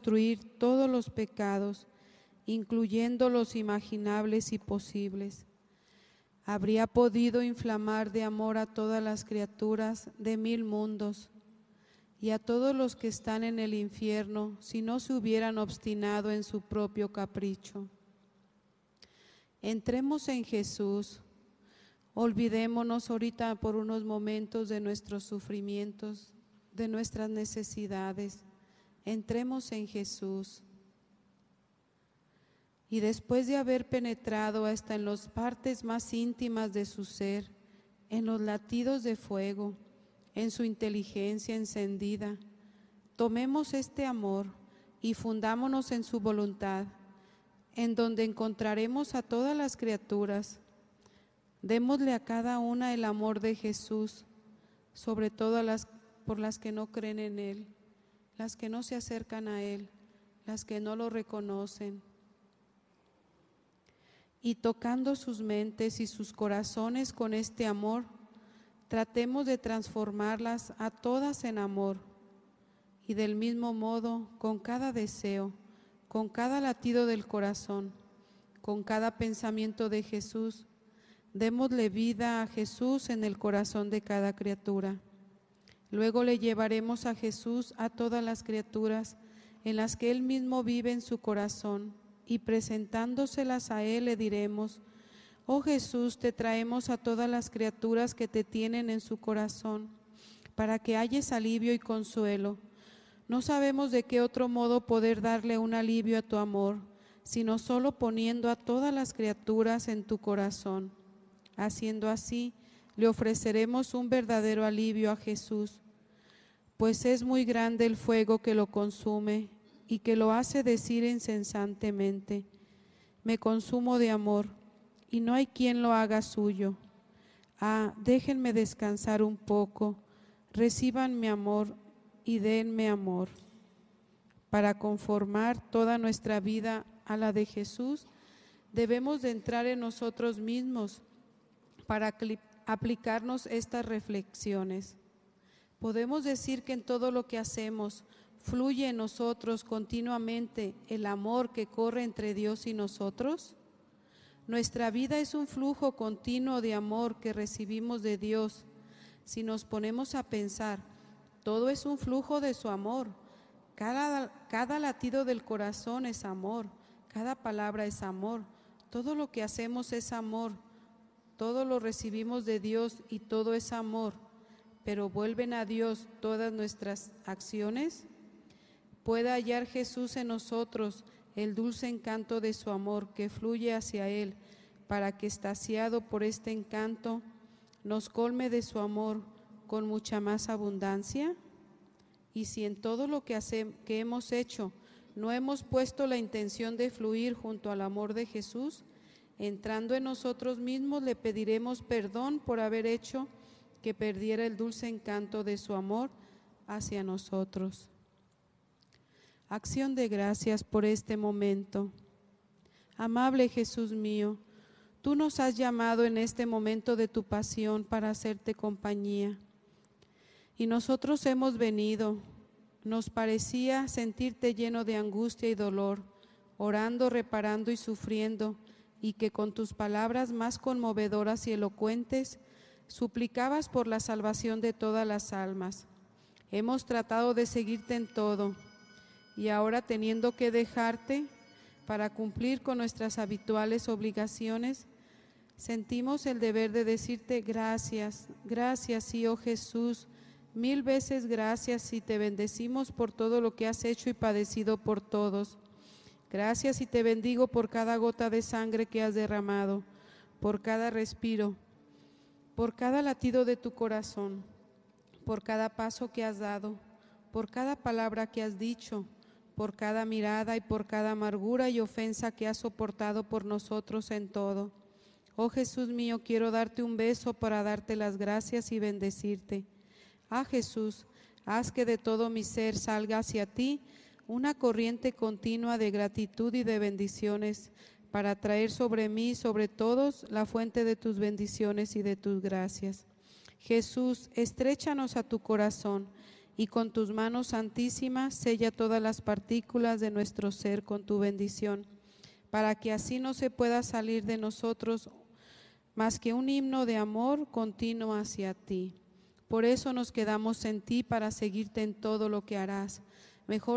destruir todos los pecados, incluyendo los imaginables y posibles. Habría podido inflamar de amor a todas las criaturas de 1000 mundos y a todos los que están en el infierno si no se hubieran obstinado en su propio capricho. Entremos en Jesús. Olvidémonos ahorita por unos momentos de nuestros sufrimientos, de nuestras necesidades. Entremos en Jesús. Y después de haber penetrado hasta en las partes más íntimas de su ser, en los latidos de fuego, en su inteligencia encendida, tomemos este amor y fundámonos en su voluntad, en donde encontraremos a todas las criaturas. Démosle a cada una el amor de Jesús, sobre todo por las que no creen en Él, las que no se acercan a Él, las que no lo reconocen. Y tocando sus mentes y sus corazones con este amor, tratemos de transformarlas a todas en amor. Y del mismo modo, con cada deseo, con cada latido del corazón, con cada pensamiento de Jesús, démosle vida a Jesús en el corazón de cada criatura. Luego le llevaremos a Jesús a todas las criaturas en las que Él mismo vive en su corazón, y presentándoselas a Él le diremos: oh Jesús, te traemos a todas las criaturas que te tienen en su corazón, para que halles alivio y consuelo. No sabemos de qué otro modo poder darle un alivio a tu amor, sino solo poniendo a todas las criaturas en tu corazón. Haciendo así, le ofreceremos un verdadero alivio a Jesús, pues es muy grande el fuego que lo consume y que lo hace decir incesantemente: me consumo de amor, y no hay quien lo haga suyo. Ah, déjenme descansar un poco, reciban mi amor y denme amor. Para conformar toda nuestra vida a la de Jesús, debemos de entrar en nosotros mismos para aplicarnos estas reflexiones. Podemos decir que en todo lo que hacemos fluye en nosotros continuamente el amor que corre entre Dios y nosotros. Nuestra vida es un flujo continuo de amor que recibimos de Dios. Si nos ponemos a pensar, todo es un flujo de su amor. Cada latido del corazón es amor, cada palabra es amor, todo lo que hacemos es amor, todo lo recibimos de Dios y todo es amor. Pero ¿vuelven a Dios todas nuestras acciones? Pueda hallar Jesús en nosotros el dulce encanto de su amor que fluye hacia Él, para que, extasiado por este encanto, nos colme de su amor con mucha más abundancia. Y si en todo lo que hemos hecho no hemos puesto la intención de fluir junto al amor de Jesús, entrando en nosotros mismos le pediremos perdón por haber hecho que perdiera el dulce encanto de su amor hacia nosotros. Acción de gracias por este momento. Amable Jesús mío, tú nos has llamado en este momento de tu pasión para hacerte compañía. Y nosotros hemos venido. Nos parecía sentirte lleno de angustia y dolor, orando, reparando y sufriendo, y que con tus palabras más conmovedoras y elocuentes suplicabas por la salvación de todas las almas. Hemos tratado de seguirte en todo, y ahora, teniendo que dejarte para cumplir con nuestras habituales obligaciones, sentimos el deber de decirte gracias, gracias, sí, oh Jesús, 1000 veces gracias, y te bendecimos por todo lo que has hecho y padecido por todos. Gracias, y te bendigo por cada gota de sangre que has derramado, por cada respiro, por cada latido de tu corazón, por cada paso que has dado, por cada palabra que has dicho, por cada mirada y por cada amargura y ofensa que has soportado por nosotros en todo. Oh Jesús mío, quiero darte un beso para darte las gracias y bendecirte. Ah Jesús, haz que de todo mi ser salga hacia ti una corriente continua de gratitud y de bendiciones, para traer sobre mí y sobre todos la fuente de tus bendiciones y de tus gracias. Jesús, estréchanos a tu corazón y con tus manos santísimas sella todas las partículas de nuestro ser con tu bendición, para que así no se pueda salir de nosotros más que un himno de amor continuo hacia ti. Por eso nos quedamos en ti para seguirte en todo lo que harás. Mejor